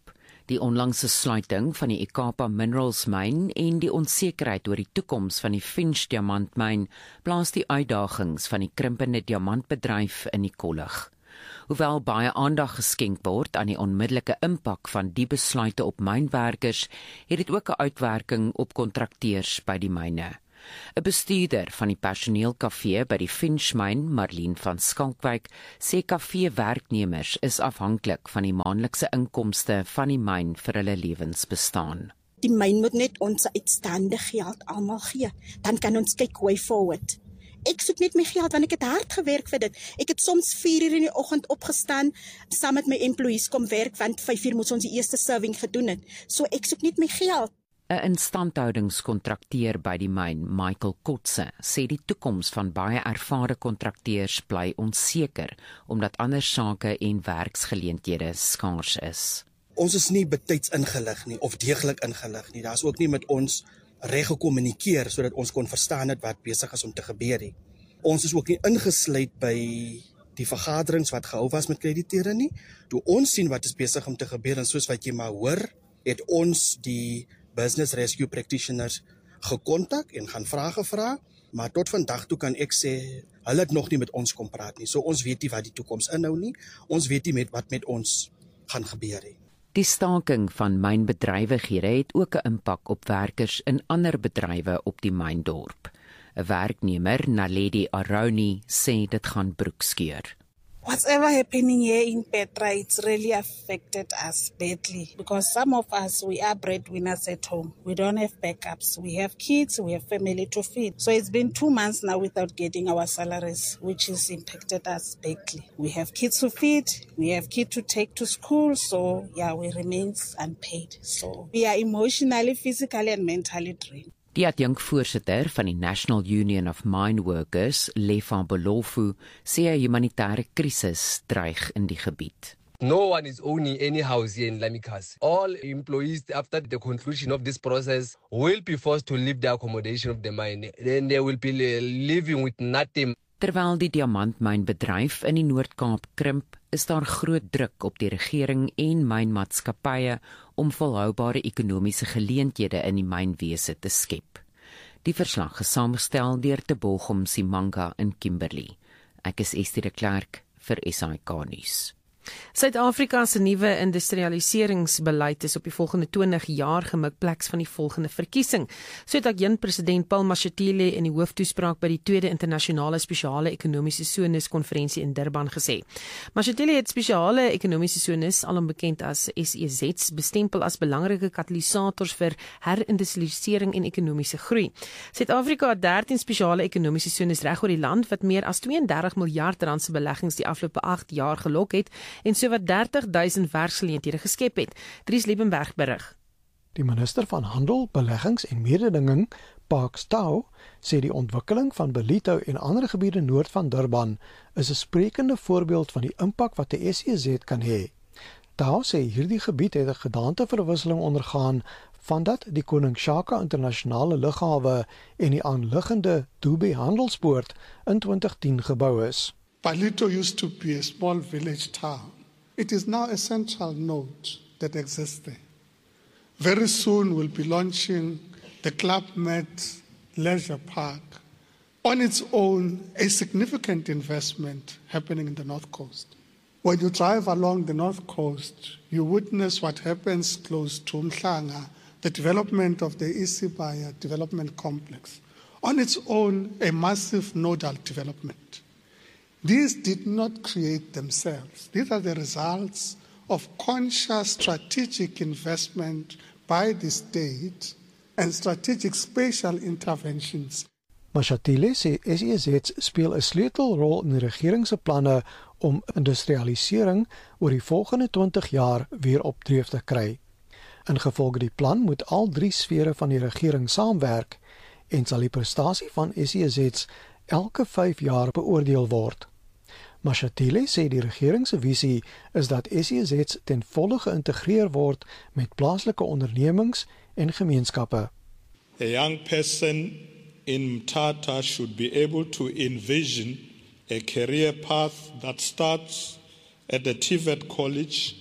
Die onlangse sluiting van die Ikapa Minerals myn en die onsekerheid oor die toekoms van die Finsch diamantmyn plaas die uitdagings van die krimpende diamantbedryf in die kollig. Hoewel baie aandag geskenk word aan die onmiddellike impak van die besluite op mynwerkers, het dit ook 'n uitwerking op kontrakteurs by die myne. 'n Bestuurder van die personeelkafee by die Finschmyn, Marlene van Skalkwyk, sê kafeewerknemers is afhanklik van die maandelikse inkomste van die myn vir hulle lewensbestaan. Die myn moet net ons uitstaande geld almal gee, dan kan ons kyk way forward. Ek soek net my geld want ek het hard gewerk vir dit. Ek het soms 4 uur in die oggend opgestaan, saam met my employees kom werk want 5 uur moes ons die eerste serving gedoen het. So ek soek net my geld. 'n Instandhoudingskontrakteur by die myn, Michael Kotse, sê die toekoms van baie ervare kontrakteurs bly onseker omdat ander sake en werksgeleenthede skaars is. Ons is nie betyds ingelig nie of deeglik ingelig nie. Daar's ook nie met ons reg gekommunikeer sodat ons kon verstaan het wat besig is om te gebeur nie. Ons is ook nie ingesluit by die vergaderings wat gehou was met krediteure nie. Toe ons sien wat is besig om te gebeur en soos wat jy maar hoor, het ons die business rescue practitioners gekontak en gaan vrae gevra, maar tot vandag toe kan ek sê, hulle het nog nie met ons kom praat nie. So ons weet nie wat die toekoms inhou nie. Ons weet nie wat met ons gaan gebeur nie. Die staking van mynbedrywighede het ook 'n impak op werkers in ander bedrywe op die myndorp. 'n Werknemer, Naledi Aroni, sê dit gaan broekskeur. Whatever happening here in Petra, it's really affected us badly because some of us, we are breadwinners at home. We don't have backups. We have kids, we have family to feed. So it's been 2 months now without getting our salaries, which has impacted us badly. We have kids to feed, we have kids to take to school, so yeah, we remain unpaid. So we are emotionally, physically and mentally drained. Die adjunkvoorsitter van die National Union of Mine Workers, Lefa Bolofu, sê 'n humanitêre krisis dreig in die gebied. No one is owning any house here in Lamikas. All employees, after the conclusion of this process, will be forced to leave the accommodation of the mine. Then they will be living with nothing. Terwyl die diamantmynbedryf in die Noord-Kaap krimp, is daar groot druk op die regering en mynmaatskappye om volhoubare ekonomiese geleenthede in die mynwese te skep. Die verslag is saamgestel deur Tebogo Simanga in Kimberley. Ek is Estie de Klerk vir SAK nuus. Suid-Afrika se nuwe industrialiseringsbeleid is op die volgende 20 jaar gemikpleks van die volgende verkiesing. So het president Paul Mashatile in die hooftoespraak by die 2de internasionale spesiale ekonomiese sones konferensie in Durban gesê. Mashatile het spesiale ekonomiese sones, alom bekend as SEZ's, bestempel as belangrike katalisators vir herindustrialisering en ekonomiese groei. Suid-Afrika het 13 spesiale ekonomiese sones reg oor die land wat meer as 32 miljard rand se beleggings die afgelope 8 jaar gelok het en sowat 30,000 werksgeleenthede geskep het. Dries Liebenberg berig. Die minister van Handel, Beleggings en Mededinging, Park Stau, sê die ontwikkeling van Ballito en ander gebiede noord van Durban is 'n sprekende voorbeeld van die impak wat 'n SEZ kan hê. Tau sê hierdie gebied het 'n gedaanteverwisseling ondergaan vandat die Koning Shaka internasionale lughawe en die aanliggende Dubai handelspoort in 2010 gebou is. Ballito used to be a small village town. It is now a central node that exists there. Very soon we'll be launching the Club Med Leisure Park. On its own, a significant investment happening in the North Coast. When you drive along the North Coast, you witness what happens close to Mhlanga, the development of the Isibaya development complex. On its own, a massive nodal development. These did not create themselves. These are the results of conscious strategic investment by the state and strategic spatial interventions. Mashatile sê SEZ speel 'n sleutelrol in die regering se planne om industrialisering oor die volgende 20 jaar weer op dreef te kry. Ingevolge die plan moet al 3 sfere van die regering saamwerk en sal die prestasie van SEZ elke 5 jaar beoordeel word. Mashatile sê die regering se visie is dat SEZ ten volle geïntegreer word met plaaslike ondernemings en gemeenskappe. A young person in Mthatha should be able to envision a career path that starts at the TVET college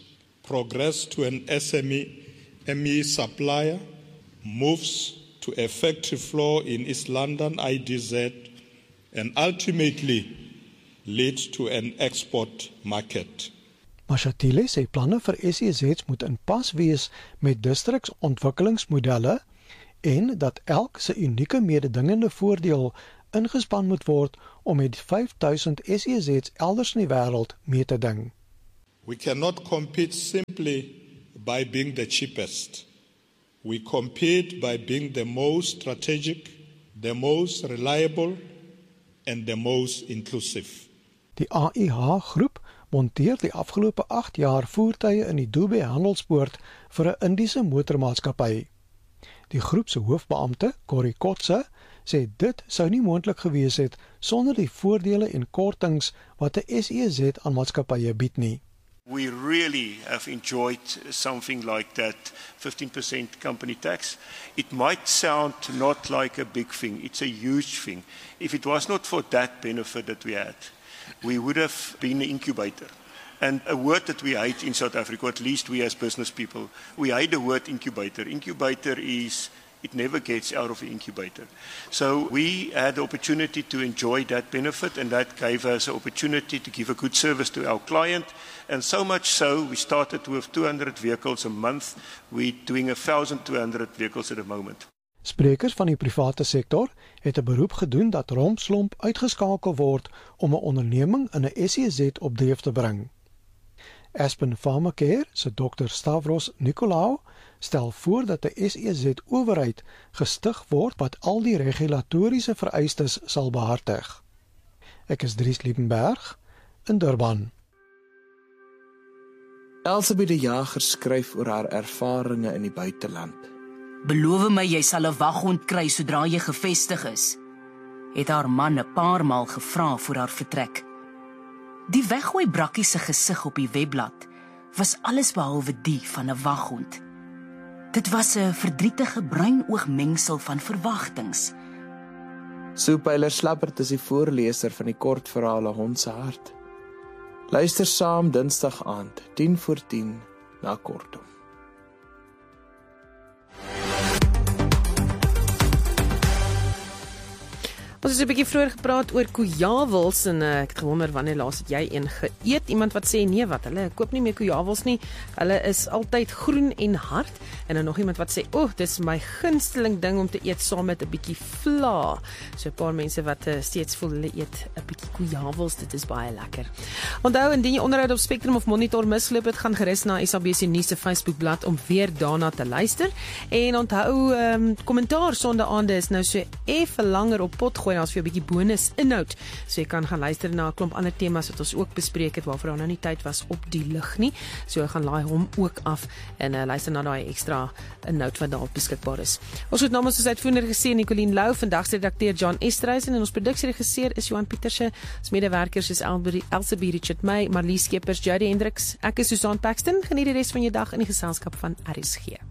progress to an SME supplier, moves to a factory floor in East London, IDZ, and ultimately lead to an export market. Mashatile sê planne vir SEZ's moet in pas wees met distriksontwikkelingsmodelle en dat elk se unieke mededingende voordeel ingespan moet word om met 5000 SEZ's elders in die wêreld mee te ding. We cannot compete simply by being the cheapest. We compete by being the most strategic, the most reliable and the most inclusive. Die AIH groep monteer die afgelope 8 jaar voertuie in die Dubai handelspoort vir 'n Indiese motormaatskappy. Die groep se hoofbeampte, Corrie Kotse, sê dit sou nie moontlik gewees het sonder die voordele en kortings wat 'n SEZ aan maatskappye bied nie. We really have enjoyed something like that 15% company tax. It might sound not like a big thing, it's a huge thing. If it was not for that benefit that we had, we would have been an incubator. And a word that we hate in South Africa, at least we as business people, we hate the word incubator. Incubator is, it never gets out of the incubator. So we had the opportunity to enjoy that benefit, and that gave us an opportunity to give a good service to our client. And so much so, we started with 200 vehicles a month. We're doing 1,200 vehicles at the moment. Sprekers van die private sektor het 'n beroep gedoen dat rompslomp uitgeskakel word om 'n onderneming in 'n SEZ op dreef te bring. Aspen Pharmacare se Dr. Stavros Nikolaou stel voor dat 'n SEZ-owerheid gestig word wat al die regulatoriese vereistes sal behartig. Ek is Dries Liebenberg in Durban. Elsabie de Jager skryf oor haar ervarings in die buiteland. Beloof my jy sal 'n waghond kry sodra jy gevestig is, het haar man 'n paar maal gevra voor haar vertrek. Die weggooi brakkie se gesig op die webblad was alles behalwe die van 'n waghond. Dit was 'n verdrietige bruinoogmengsel van verwagtings. Sue Pyler Slappert is die voorleser van die kortverhale Hond se hart. Luister saam Dinsdag aand 10:10 na Kortom. Ons het 'n bietjie vroeër gepraat oor koejawels en ek het gewonder wanneer laas het jy een geëet? Iemand wat sê nee, wat hulle koop nie meer koejawels nie. Hulle is altyd groen en hard. En dan nog iemand wat sê, "O, dis my gunsteling ding om te eet saam met 'n bietjie vla." So 'n paar mense wat steeds voel hulle eet 'n bietjie koejawels, dit is baie lekker. Onthou, indien jy onderhoud op Spectrum of Monitor misloop het, gaan gerus na SABC Nuus se Facebookblad om weer daarna te luister. En onthou, kommentaar sondaande is nou so effe langer op pot gooi as vir 'n bietjie bonus inhoud. So jy kan gaan luister na 'n klomp ander temas wat ons ook bespreek het waarvoor nou nie tyd was op die lig nie. So gaan laai hom ook af en luister na daai ekstra inhoud wat daar beskikbaar is. Ons het namens ons uitvoerende regisseur Nicoline Lou, vandag se redakteur John Estreisen en ons produksieregisseur is Johan Pieterse. Ons medewerkers is Elsabie Richard May, Marlies Skeepers, Jody Hendriks. Ek is Susan Paxton. Geniet die res van jou dag in die geselskap van RSG.